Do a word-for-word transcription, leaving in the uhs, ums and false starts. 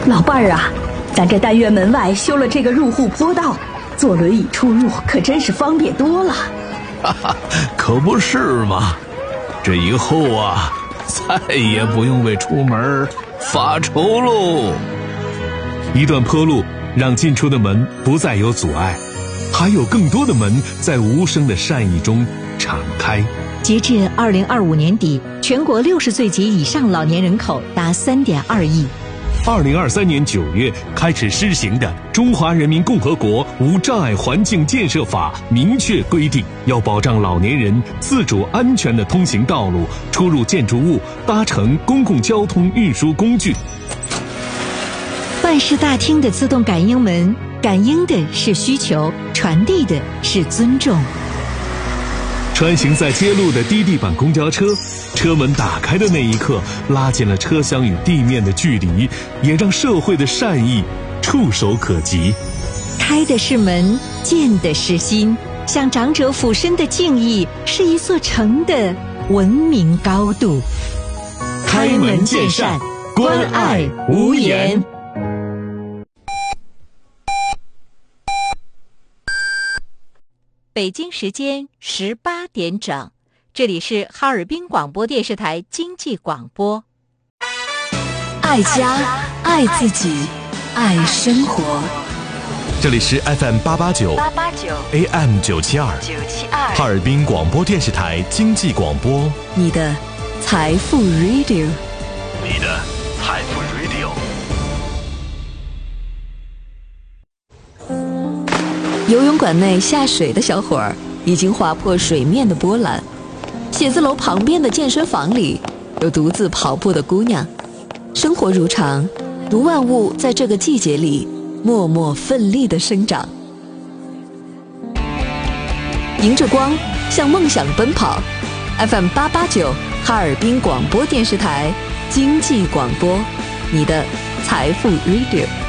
老伴儿啊，咱这单元门外修了这个入户坡道，坐轮椅出入可真是方便多了。 哈哈，可不是嘛！这以后啊，再也不用为出门发愁喽。 一段坡路让进出的门不再有阻碍，还有更多的门在无声的善意中敞开。 截至二零二五年底，全国六十岁及以上老年人口达三点二亿。 二零二三年九月开始施行的《中华人民共和国无障碍环境建设法》明确规定，要保障老年人自主安全的通行道路、出入建筑物、搭乘公共交通运输工具。 办事大厅的自动感应门，感应的是需求，传递的是尊重。 穿行在街路的低地板公交车，车门打开的那一刻，拉近了车厢与地面的距离，也让社会的善意触手可及。 开的是门，见的是心，向长者俯身的敬意，是一座城的文明高度。 开门见山，关爱无言。 北京时间十八点整，这里是哈尔滨广播电视台经济广播。 爱家，爱自己，爱生活。 这里是 F M 八八九 A M 九七二哈尔滨广播电视台经济广播， 你的财富 Radio， 你的财富 Radio。 游泳馆内下水的小伙儿已经划破水面的波澜，写字楼旁边的健身房里有独自跑步的姑娘。生活如常，如万物在这个季节里默默奋力地生长。迎着光，向梦想奔跑。F M 八八九哈尔滨广播电视台经济广播，你的财富 Radio。